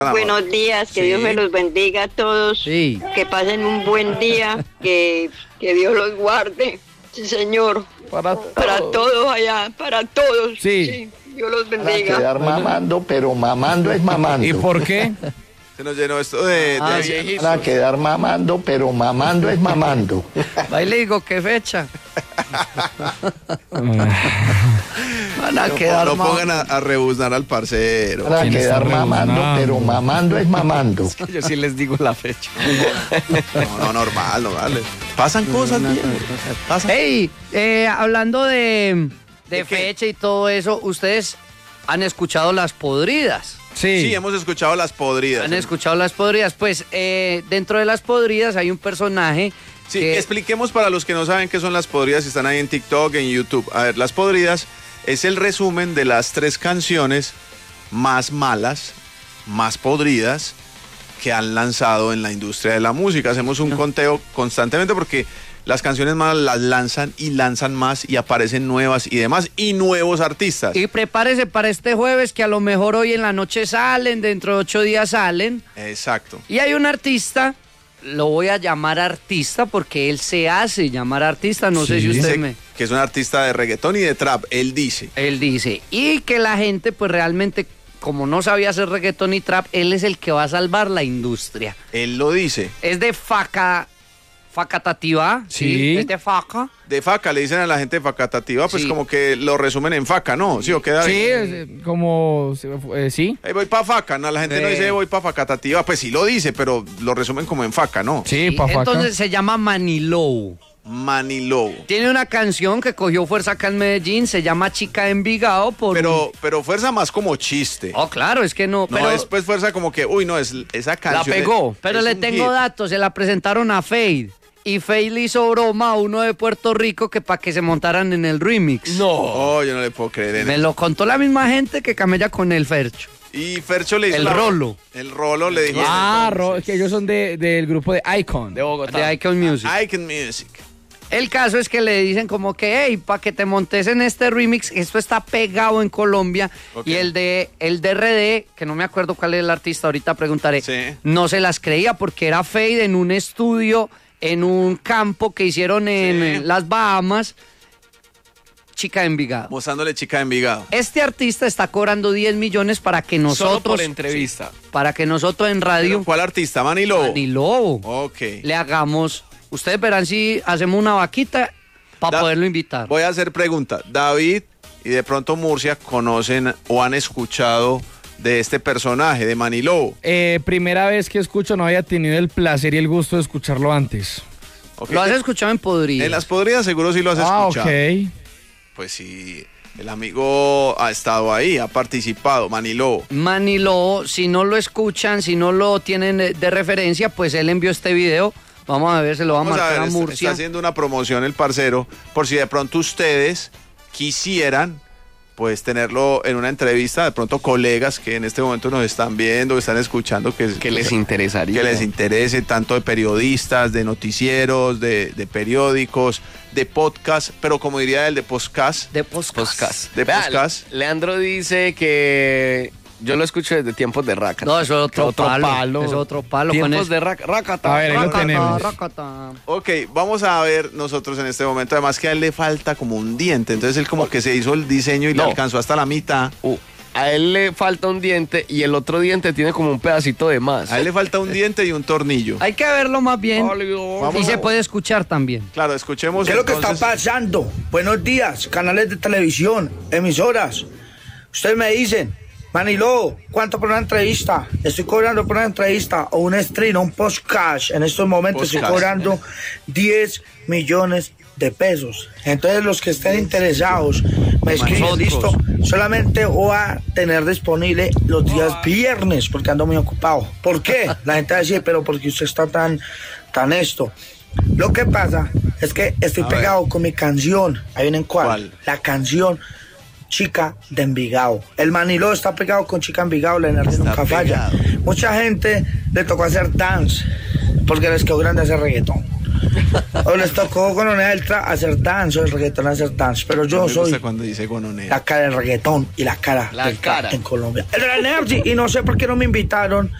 Buenos días, que Dios me los bendiga a todos, que pasen un buen día, que Dios los guarde, sí señor, para todos allá, para todos, sí, Dios los bendiga. Para quedar mamando, pero mamando es mamando. ¿Y por qué? Se nos llenó esto de viejitos. Para quedar mamando, pero mamando es mamando. Ahí le digo, ¿qué fecha? Van a quedar no pongan a rebuznar al parcero. Para quedar mamando, pero mamando es mamando. Es que yo sí les digo la fecha. No, normal, no vale. Pasan cosas, pasan. Hey, hablando de fecha y todo eso, ¿ustedes han escuchado Las Podridas? Sí, hemos escuchado Las Podridas. ¿Han escuchado Las Podridas? Pues dentro de Las Podridas hay un personaje. Sí, expliquemos para los que no saben qué son Las Podridas, si están ahí en TikTok, en YouTube. A ver, Las Podridas es el resumen de las 3 canciones más malas, más podridas que han lanzado en la industria de la música. Hacemos un conteo constantemente porque las canciones malas las lanzan y lanzan más y aparecen nuevas y demás y nuevos artistas. Y prepárese para este jueves que a lo mejor hoy en la noche salen, dentro de 8 días salen. Exacto. Y hay un artista, lo voy a llamar artista porque él se hace llamar artista, no sé si usted me... Que es un artista de reggaetón y de trap, él dice. Él dice, y que la gente pues realmente, como no sabía hacer reggaetón y trap, él es el que va a salvar la industria. Él lo dice. Es de Facatativá, sí, es de Faca. De Faca, le dicen a la gente de Facatativá, pues como que lo resumen en Faca, ¿no? ¿Sí o queda bien? Sí, como, sí. Voy pa' Faca, ¿no? La gente no dice voy pa' Facatativá, pues sí lo dice, pero lo resumen como en Faca, ¿no? Sí, pa' Faca. Entonces se llama Manilow. Manilow. Tiene una canción que cogió fuerza acá en Medellín, se llama Chica de Envigado. Pero fuerza más como chiste. Oh, claro, es que no. No, pero es pues fuerza como que, uy, no, esa canción. La pegó. Pero le tengo datos, se la presentaron a Fade. Y Fade le hizo broma a uno de Puerto Rico que para que se montaran en el remix. No. Oh, yo no le puedo creer en Me lo contó la misma gente que camella con el Fercho. Y Fercho le hizo el Rolo. El Rolo le dijo. Es que ellos son del grupo de Icon. De Bogotá. De Icon Music. Icon Music. El caso es que le dicen como que, hey, para que te montes en este remix, esto está pegado en Colombia. Okay. Y el de RD, que no me acuerdo cuál es el artista, ahorita preguntaré, no se las creía porque era Fade en un estudio, en un campo que hicieron en las Bahamas. Chica de Envigado. Mostrándole Chica de Envigado. Este artista está cobrando 10 millones para que nosotros... Solo por entrevista. Para que nosotros en radio... ¿Pero cuál artista? Manilow. Manilow. Ok. Le hagamos... Ustedes verán si hacemos una vaquita para poderlo invitar. Voy a hacer pregunta. David y de pronto Murcia conocen o han escuchado de este personaje, de Manilow. Primera vez que escucho, no había tenido el placer y el gusto de escucharlo antes. Okay. ¿Lo has escuchado en Podridas? En las Podridas seguro sí lo has escuchado. Ok. Pues sí, el amigo ha estado ahí, ha participado, Manilow. Manilow, si no lo escuchan, si no lo tienen de referencia, pues él envió este video. Vamos a ver, se lo va a marcar a Murcia. Está haciendo una promoción el parcero, por si de pronto ustedes quisieran pues tenerlo en una entrevista, de pronto colegas que en este momento nos están viendo, que están escuchando, que les interesaría. Que les interese, tanto de periodistas, de noticieros, de periódicos, de podcast, pero como diría él, de podcast. De podcast. De podcast. Leandro dice que yo lo escucho desde tiempos de Rakata. No, eso es otro palo. Es otro palo. Tiempos de Rakata. A ver, ahí lo tenemos. Ok, vamos a ver nosotros en este momento. Además que a él le falta como un diente. Entonces él como que se hizo el diseño y le alcanzó hasta la mitad. A él le falta un diente y el otro diente tiene como un pedacito de más. A él le falta un diente y un tornillo. Hay que verlo más bien. Y se puede escuchar también. Claro, escuchemos. ¿Qué es lo que está pasando? Buenos días, canales de televisión, emisoras. Ustedes me dicen, Manilow, ¿cuánto por una entrevista? Estoy cobrando por una entrevista o un stream, un podcast. En estos momentos estoy cobrando 10 millones de pesos. Entonces los que estén interesados me escriben, listo. Solamente voy a tener disponible los días viernes porque ando muy ocupado. ¿Por qué? La gente va a decir, pero porque usted está tan esto. Lo que pasa es que estoy pegado con mi canción. Ahí vienen cuál. La canción Chica de Envigado. El Manilow está pegado con Chica de Envigado, la energía nunca falla. Mucha gente le tocó hacer dance porque les quedó grande hacer reggaetón. O les tocó Gononea hacer dance, o el reggaetón hacer dance. Pero yo soy cuando dice Gononea. la cara del reggaetón y la cara del trap en Colombia. El de la Energy, y no sé por qué no me invitaron.